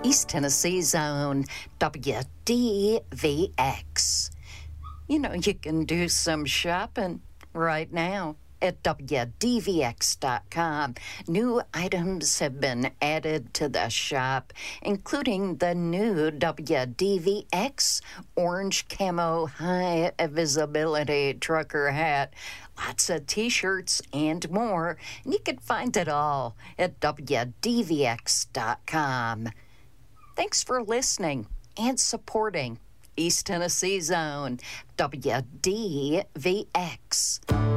East Tennessee Zone, WDVX. You know, you can do some shopping right now at WDVX.com. New items have been added to the shop, including the new WDVX orange camo high visibility trucker hat, lots of t-shirts and more, and you can find it all at WDVX.com. Thanks for listening and supporting East Tennessee Zone, WDVX.